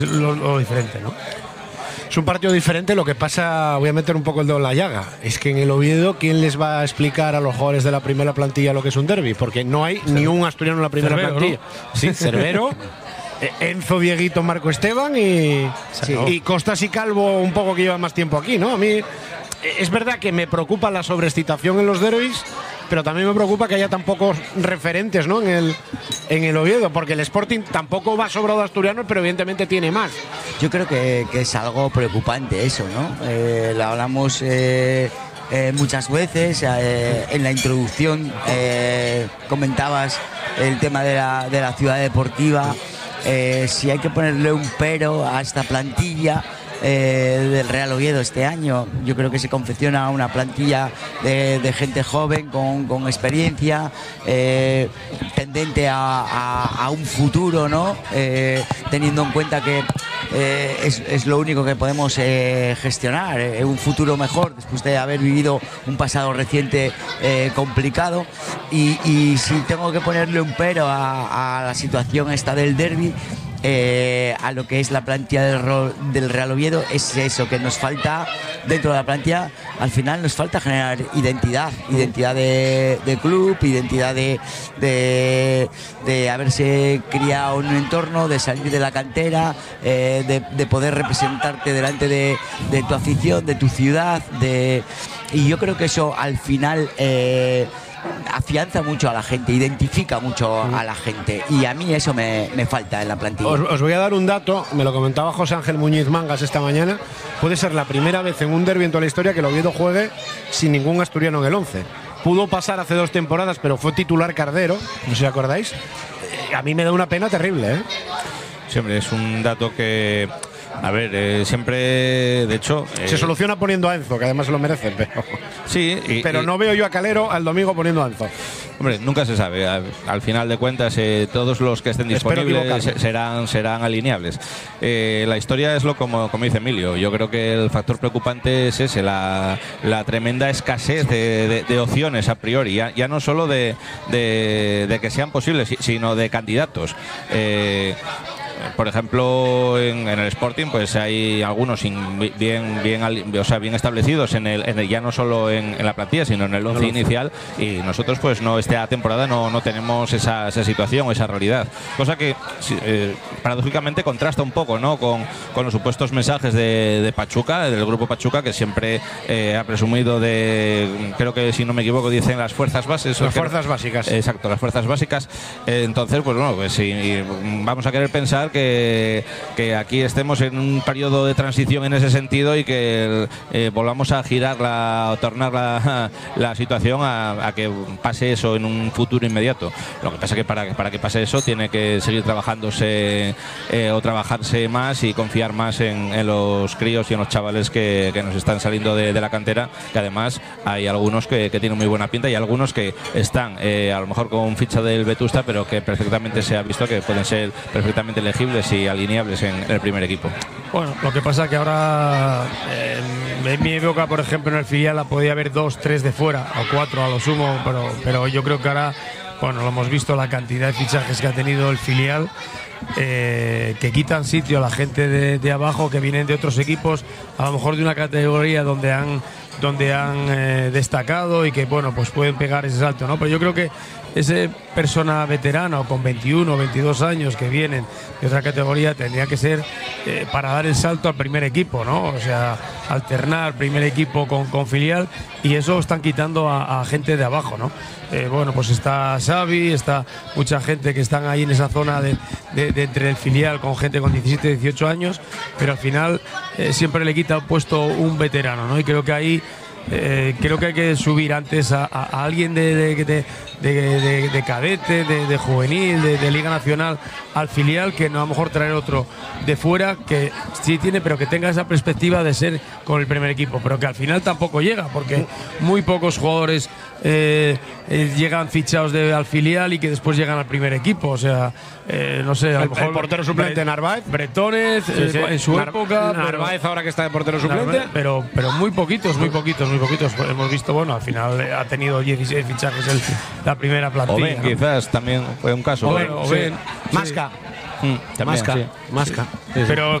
lo diferente, ¿no? Es un partido diferente, lo que pasa, voy a meter un poco el dedo en la llaga, es que en el Oviedo, ¿quién les va a explicar a los jugadores de la primera plantilla lo que es un derbi? Porque no hay ni un asturiano en la primera plantilla. ¿No? Sí, Cervero, Enzo, Dieguito, Marco Esteban y Costas y Calvo un poco que llevan más tiempo aquí, ¿no? A mí es verdad que me preocupa la sobreexcitación en los derbis, pero también me preocupa que haya tan pocos referentes, ¿no? en el Oviedo, porque el Sporting tampoco va sobrado de asturianos, pero evidentemente tiene más. Yo creo que es algo preocupante eso, ¿no? Lo hablamos muchas veces. En la introducción comentabas el tema de la ciudad deportiva. Si hay que ponerle un pero a esta plantilla del Real Oviedo este año, yo creo que se confecciona una plantilla de gente joven con experiencia, tendente a un futuro, ¿no? Teniendo en cuenta que es lo único que podemos gestionar, un futuro mejor después de haber vivido un pasado reciente complicado. Y si tengo que ponerle un pero a la situación esta del derbi, a lo que es la plantilla del Real Oviedo, es eso, que nos falta dentro de la plantilla. Al final nos falta generar identidad de club, identidad de haberse criado en un entorno, de salir de la cantera, de poder representarte delante de tu afición, de tu ciudad, y yo creo que eso al final afianza mucho a la gente, identifica mucho a la gente, y a mí eso me falta en la plantilla. Os voy a dar un dato, me lo comentaba José Ángel Muñiz Mangas esta mañana. Puede ser la primera vez en un derbi en toda la historia que el Oviedo juegue sin ningún asturiano en el 11. Pudo pasar hace 2 temporadas, pero fue titular Cardero, no sé si acordáis. A mí me da una pena terrible, ¿eh? Siempre es un dato que, a ver, siempre, de hecho, se soluciona poniendo a Enzo, que además se lo merece, pero sí, pero no veo yo a Calero al domingo poniendo a Enzo. Hombre, nunca se sabe. Al final de cuentas, todos los que estén disponibles serán alineables. La historia es como dice Emilio. Yo creo que el factor preocupante es ese, la tremenda escasez de opciones a priori. Ya no solo de que sean posibles, sino de candidatos. Por ejemplo, en el Sporting pues hay algunos bien establecidos ya no solo en la plantilla, sino en el 11 inicial, y nosotros pues esta temporada no tenemos esa situación o esa realidad, cosa que paradójicamente contrasta un poco, ¿no? con los supuestos mensajes de Pachuca, del grupo Pachuca, que siempre ha presumido creo que si no me equivoco dicen las fuerzas bases, fuerzas básicas. Exacto, las fuerzas básicas. Entonces pues bueno, pues si vamos a querer pensar que aquí estemos en un periodo de transición en ese sentido, y que volvamos a girar o tornar la situación a que pase eso en un futuro inmediato. Lo que pasa es que para que pase eso tiene que seguir trabajarse más y confiar más en los críos y en los chavales que nos están saliendo de la cantera, que además hay algunos que tienen muy buena pinta, y algunos que están a lo mejor con ficha del Vetusta, pero que perfectamente se ha visto que pueden ser perfectamente elegibles y alineables en el primer equipo. Bueno, lo que pasa es que ahora en mi época, por ejemplo, en el filial podía haber 2, 3 de fuera o 4 a lo sumo, pero yo creo que ahora, bueno, lo hemos visto, la cantidad de fichajes que ha tenido el filial, que quitan sitio a la gente de abajo, que vienen de otros equipos, a lo mejor de una categoría donde han destacado, y que bueno, pues pueden pegar ese salto, ¿no? Pero yo creo que ese persona veterana o con 21 o 22 años que vienen de otra categoría tendría que ser para dar el salto al primer equipo, ¿no? O sea, alternar primer equipo con filial, y eso están quitando a gente de abajo, ¿no? Bueno, pues está Xavi, está mucha gente que están ahí en esa zona de entre el filial, con gente con 17, 18 años, pero al final siempre le quita el puesto un veterano, ¿no? Y creo que ahí creo que hay que subir antes a alguien de cadete, de juvenil, de Liga Nacional al filial, que no, a lo mejor traer otro de fuera que sí tiene, pero que tenga esa perspectiva de ser con el primer equipo, pero que al final tampoco llega, porque muy pocos jugadores llegan fichados al filial y que después llegan al primer equipo. O sea, no sé, a lo mejor el portero suplente Narváez, Bretones, en su época, Narváez ahora que está de portero suplente, pero muy poquitos. Hemos visto, bueno, al final ha tenido 16 fichajes la primera plantilla, Oben, ¿no? Quizás también fue un caso. Oben, Masca. Masca. Sí. Masca. Pero